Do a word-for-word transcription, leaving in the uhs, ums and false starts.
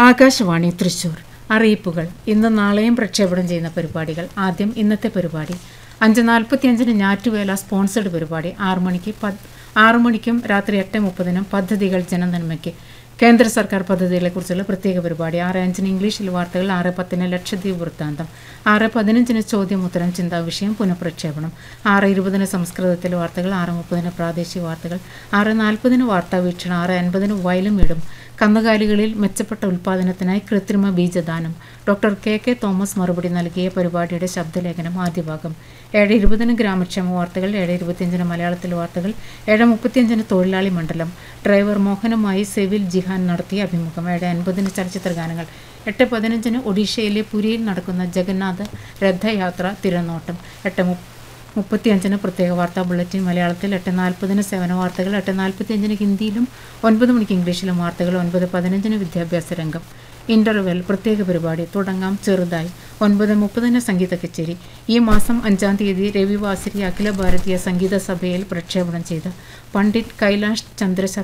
ആകാശവാണി തൃശൂർ. അറിയിപ്പുകൾ. ഇന്ന് നാളെയും പ്രക്ഷേപണം ചെയ്യുന്ന പരിപാടികൾ. ആദ്യം ഇന്നത്തെ പരിപാടി. അഞ്ച് നാൽപ്പത്തിയഞ്ചിന് ഞാറ്റുവേല സ്പോൺസർഡ് പരിപാടി. ആറു മണിക്ക് പത് ആറു മണിക്കും രാത്രി എട്ട് മുപ്പതിനും പദ്ധതികൾ ജനനന്മയ്ക്ക് കേന്ദ്ര സർക്കാർ പദ്ധതികളെക്കുറിച്ചുള്ള പ്രത്യേക പരിപാടി. ആറ് അഞ്ചിന് ഇംഗ്ലീഷിൽ വാർത്തകൾ. ആറ് പത്തിന് ലക്ഷദ്വീപ് വൃത്താന്തം. ആറ് പതിനഞ്ചിന് ചോദ്യം ഉത്തരം ചിന്താ വിഷയം പുനഃപ്രക്ഷേപണം. ആറ് ഇരുപതിന് സംസ്കൃതത്തിൽ വാർത്തകൾ. ആറ് മുപ്പതിന് പ്രാദേശിക വാർത്തകൾ. ആറ് നാൽപ്പതിന് വാർത്താ വീക്ഷണം. ആറ് അൻപതിന് വയലും വീടും. കന്നുകാലികളിൽ മെച്ചപ്പെട്ട ഉൽപ്പാദനത്തിനായി കൃത്രിമ ബീജദാനം. ഡോക്ടർ കെ കെ തോമസ് മറുപടി നൽകിയ പരിപാടിയുടെ ശബ്ദലേഖനം ആദ്യഭാഗം. ഏഴ് ഇരുപതിന് ഗ്രാമക്ഷേമ വാർത്തകൾ. ഏഴ് ഇരുപത്തിയഞ്ചിന് മലയാളത്തിൽ വാർത്തകൾ. ഏഴ് മുപ്പത്തിയഞ്ചിന് തൊഴിലാളി മണ്ഡലം. ഡ്രൈവർ മോഹനുമായി സെവിൽ ജിഹാൻ നടത്തിയ അഭിമുഖം. ഏഴ് അൻപതിന് ചലച്ചിത്ര ഗാനങ്ങൾ. എട്ട് പതിനഞ്ചിന് ഒഡീഷയിലെ പുരിയിൽ നടക്കുന്ന ജഗന്നാഥ രഥയാത്ര തിരനോട്ടം. എട്ട് മു മുപ്പത്തിയഞ്ചിന് പ്രത്യേക വാർത്താ ബുള്ളറ്റിൻ മലയാളത്തിൽ. എട്ട് നാൽപ്പതിന് സേവന വാർത്തകൾ. എട്ട് നാൽപ്പത്തിയഞ്ചിന് ഹിന്ദിയിലും ഒൻപത് മണിക്ക് ഇംഗ്ലീഷിലും വാർത്തകൾ. ഒൻപത് പതിനഞ്ചിന് വിദ്യാഭ്യാസ രംഗം. ഇൻ്റർവെൽ പ്രത്യേക പരിപാടി. തുടങ്ങാം ചെറുതായി. ഒൻപത് മുപ്പതിന് സംഗീത കച്ചേരി. ഈ മാസം അഞ്ചാം തീയതി രവിവാസരി അഖില ഭാരതീയ സംഗീത സഭയിൽ പ്രക്ഷേപണം ചെയ്ത പണ്ഡിറ്റ് കൈലാഷ് ചന്ദ്ര